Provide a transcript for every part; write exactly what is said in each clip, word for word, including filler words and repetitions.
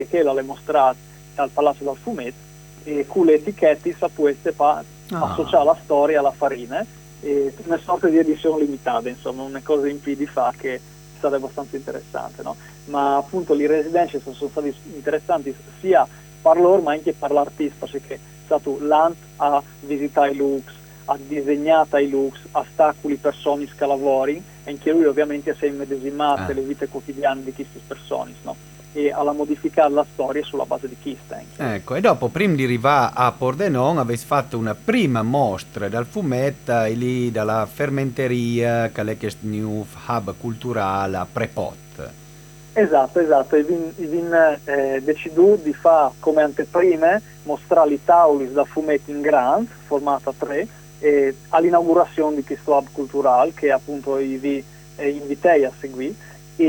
che l'ha mostrato al Palazzo del Fumetto e con le etichette sapesse pa Ah. associare la storia alla farina e una sorta di edizione limitata, insomma, una cosa in più di fa che è stata abbastanza interessante, no? Ma appunto le residenze sono, sono state interessanti sia per loro ma anche per l'artista, perché è stato l'Ant a visitare i Lux, ha disegnato i Lux, ha staculi persone che lavori e anche lui ovviamente si è immedesimato Ah. le vite quotidiane di queste persone, no? E alla modificare la storia sulla base di Kista anche. Ecco, e dopo, prima di arrivare a Pordenone, avete fatto una prima mostra dal fumetto e lì dalla fermenteria, che è questo new hub culturale a Prepot. Esatto, esatto, e vin, vin eh, deciso di fare come anteprime, mostrare i tavoli da fumetti in grand, formato a tre, e all'inaugurazione di questo hub culturale che appunto vi eh, invitei a seguire,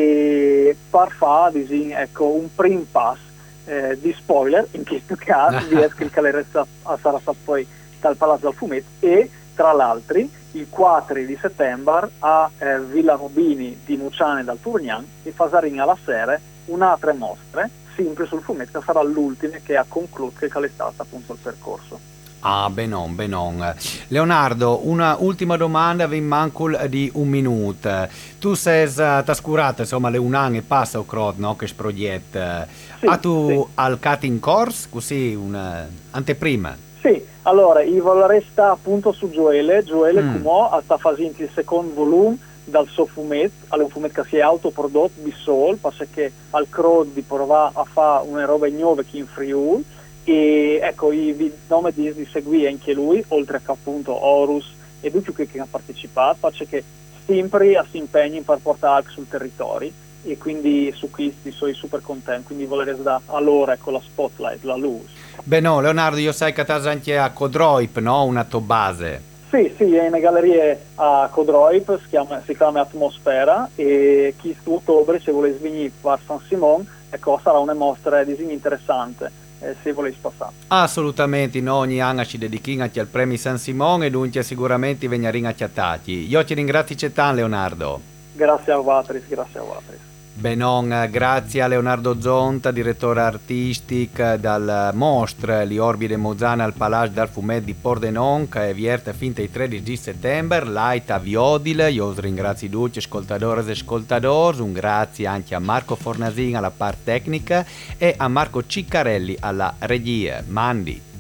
e per fare ecco, un primo pass eh, di spoiler, in questo caso, di essere che sarà stato poi dal Palazzo del Fumetto, e tra l'altro il quattro di settembre a eh, Villa Rubini di Nuciane dal Turgnan e Fasarin alla sera un'altra mostra sempre sul fumetto che sarà l'ultima che ha concluso che è stato appunto il percorso. Ah, benon, benon. Leonardo, una ultima domanda, vi manco di un minuto. Tu sei uh, trascurato, insomma, le un anno e passa o crod, no? Che progetto. Sì, ah, tu sì. al cutting course, così, una anteprima? Sì, allora, io resta appunto su Gioele, Gioele Mm. come sta facendo il secondo volume dal suo fumetto, è un fumetto che si è autoprodotto di sol, perché al crowd di provare a fare una roba nuova che in Friuli, e ecco, il nome di, di seguire anche lui, oltre che appunto Horus e tutti che, che hanno partecipato, perché sempre si impegna per portare sul territorio, e quindi su questi sono super contento, quindi volevo dare a loro ecco, la spotlight, la luce. Beh no, Leonardo, io sai che t'hai anche a Codroip, no? Una tua base. Sì, sì, è in galleria a Codroip, si chiama, si chiama Atmosfera, e chi su ottobre se vuole venire a San Simon, ecco, sarà una mostra di disegno interessante, eh, se volete passare. Assolutamente, no, ogni anno ci dedichiamo al premio San Simone e dunque sicuramente veniamo a chiattati. Io ti ringrazio tanto, Leonardo. Grazie a Vatris, grazie a Vatris. Benon, grazie a Leonardo Zonta, direttore artistico dal Mostre Li Orbide Mozana al Palage dal Fumet di Pordenone, che è vierte fin dai tredici di settembre, l'aita Viodile. Io vi ringrazio tutti, ascoltatori e ascoltatori, un grazie anche a Marco Fornasin alla parte tecnica e a Marco Ciccarelli alla regia. Mandi.